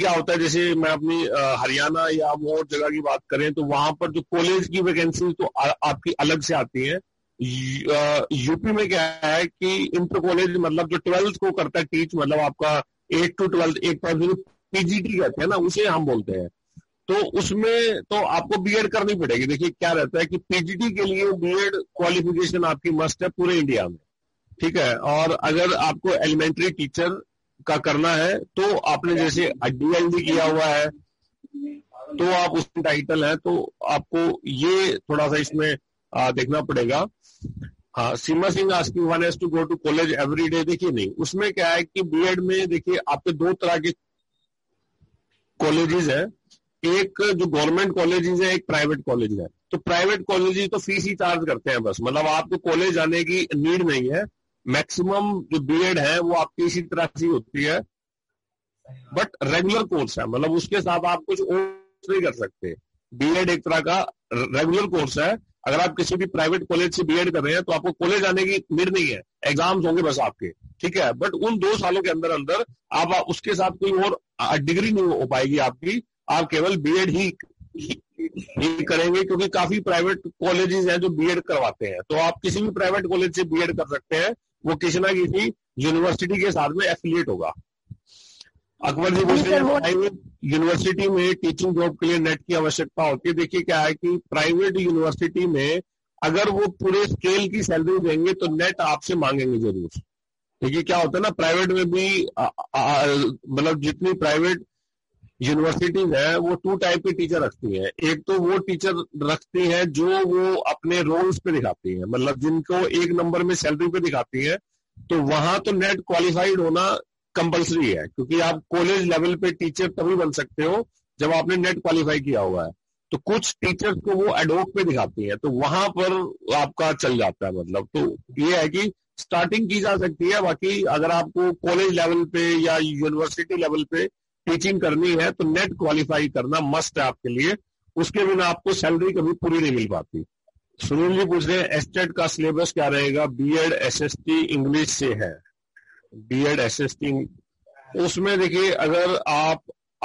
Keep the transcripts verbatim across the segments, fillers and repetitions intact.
क्या होता है, जैसे मैं अपनी अ, हरियाणा या और जगह की बात करें तो वहां पर जो कॉलेज की वैकेंसी तो आ, आपकी अलग से आती है। यूपी में क्या है कि इंटर कॉलेज मतलब जो ट्वेल्थ को करता है टीच, मतलब आपका एट टू ट्वेल्थ, एक तरह पीजीटी कहते हैं ना, उसे हम बोलते हैं। तो उसमें तो आपको बीएड करनी पड़ेगी। देखिए क्या रहता है कि पीजीटी के लिए बीएड क्वालिफिकेशन आपकी मस्ट है पूरे इंडिया में, ठीक है। और अगर आपको एलिमेंट्री टीचर का करना है तो आपने जैसे डीएलडी किया हुआ है तो आप उसमें टाइटल है, तो आपको ये थोड़ा सा इसमें आ, देखना पड़ेगा। हाँ, सीमा Singh asking one has to go to college every day, देखिए नहीं, उसमें क्या है कि बीएड में देखिए आपके दो तरह के कॉलेजेस है, एक जो गवर्नमेंट कॉलेजेस है, एक प्राइवेट कॉलेज है। तो प्राइवेट कॉलेजेस तो फीस ही चार्ज करते हैं बस, मतलब आपको कॉलेज जाने की नीड नहीं है। मैक्सिमम जो बीएड है वो आपकी इसी तरह से होती है, बट रेगुलर कोर्स है, मतलब उसके साथ आप कुछ और नहीं कर सकते। बीएड एक तरह का रेगुलर कोर्स है। अगर आप किसी भी प्राइवेट कॉलेज से बीएड कर रहे हैं तो आपको कॉलेज आने की नीड नहीं है, एग्जाम्स होंगे बस आपके, ठीक है। बट उन दो सालों के अंदर अंदर आप उसके साथ कोई और डिग्री नहीं हो पाएगी आपकी, आप केवल बीएड ही, ही, ही करेंगे, क्योंकि काफी प्राइवेट कॉलेजेस हैं जो बीएड करवाते हैं। तो आप किसी भी प्राइवेट कॉलेज से बीएड कर सकते हैं, वो किसी ना किसी यूनिवर्सिटी के साथ में एफिलिएट होगा। अकबर जी पूछ रहे हैं प्राइवेट यूनिवर्सिटी में टीचिंग जॉब के लिए नेट की आवश्यकता होती है। देखिए क्या है कि प्राइवेट यूनिवर्सिटी में अगर वो पूरे स्केल की सैलरी देंगे तो नेट आपसे मांगेंगे जरूर। देखिए क्या होता है ना, प्राइवेट में भी मतलब जितनी प्राइवेट यूनिवर्सिटीज है वो टू टाइप के टीचर रखती है। एक तो वो टीचर रखती है जो वो अपने रोल्स पे दिखाती है, मतलब जिनको एक नंबर में सैलरी पे दिखाती है, तो वहां तो नेट क्वालिफाइड होना कंपलसरी है, क्योंकि आप कॉलेज लेवल पे टीचर तभी बन सकते हो जब आपने नेट क्वालिफाई किया हुआ है। तो कुछ टीचर्स को वो एडोक पे दिखाती है, तो वहां पर आपका चल जाता है। मतलब तो ये है कि स्टार्टिंग की जा सकती है, बाकी अगर आपको कॉलेज लेवल पे या यूनिवर्सिटी लेवल पे टीचिंग करनी है तो नेट क्वालिफाई करना मस्ट है आपके लिए, उसके बिना आपको सैलरी कभी पूरी नहीं मिल पाती। सुनील जी पूछ रहे हैं एस्टेट का सिलेबस क्या रहेगा? बीएड एसएसटी इंग्लिश से है, बीएड एसएसटी उसमें देखिए अगर आप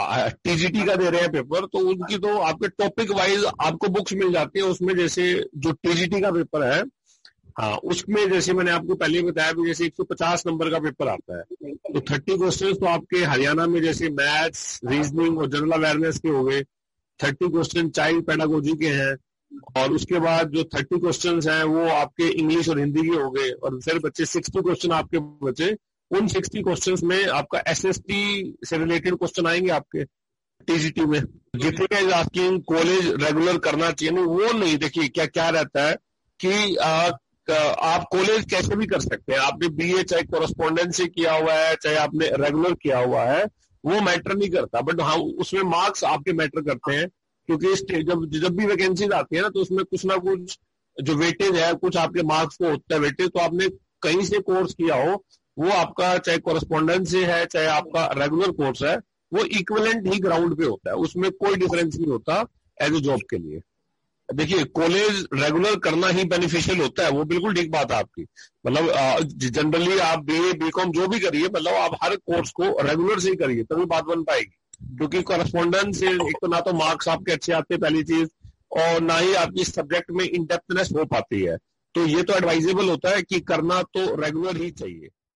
टीजीटी का दे रहे हैं पेपर तो उनकी तो आपके टॉपिक वाइज आपको बुक्स मिल जाती है। उसमें जैसे जो टीजीटी का पेपर है, हाँ उसमें जैसे मैंने आपको पहले बताया भी, जैसे एक सौ पचास नंबर का पेपर आता है तो तीस क्वेश्चन तो आपके हरियाणा में जैसे मैथ्स, रीजनिंग और जनरल अवेयरनेस के हो गए। तीस क्वेश्चन चाइल्ड पेडागोजी के हैं, और उसके बाद जो तीस क्वेश्चन हैं वो आपके इंग्लिश और हिंदी के हो गए, और फिर बच्चे साठ क्वेश्चन आपके बचे। उन साठ क्वेश्चंस में आपका एसएसटी से रिलेटेड क्वेश्चन आएंगे आपके टीजीटी में। जितने आपकी कॉलेज रेगुलर करना चाहिए नहीं, वो नहीं। देखिए क्या क्या रहता है कि आ, आप कॉलेज कैसे भी कर सकते हैं। आपने बीए चाहे कोरेस्पोंडेंस से किया हुआ है, चाहे आपने रेगुलर किया हुआ है, वो मैटर नहीं करता। बट हाँ उसमें मार्क्स आपके मैटर करते हैं, क्योंकि जब जब भी वैकेंसीज आती है ना तो उसमें कुछ ना कुछ जो वेटेज है, कुछ आपके मार्क्स को होता है वेटेज। तो आपने कहीं से कोर्स किया हो, वो आपका चाहे कोरेस्पोंडेंस से है चाहे आपका रेगुलर कोर्स है, वो इक्विवेलेंट ही ग्राउंड पे होता है, उसमें कोई डिफरेंस नहीं होता एज ए जॉब के लिए। देखिए कॉलेज रेगुलर करना ही बेनिफिशियल होता है, वो बिल्कुल ठीक बात है आपकी। मतलब जनरली आप बीए बीकॉम जो भी करिए, मतलब आप हर कोर्स को रेगुलर से ही करिए तभी बात बन पाएगी। क्योंकि कोरेस्पोंडेंस से एक तो ना तो मार्क्स आपके अच्छे आते हैं पहली चीज, और ना ही आपकी सब्जेक्ट में इन डेप्थनेस हो पाती है। तो ये तो एडवाइजेबल होता है कि करना तो रेगुलर ही चाहिए।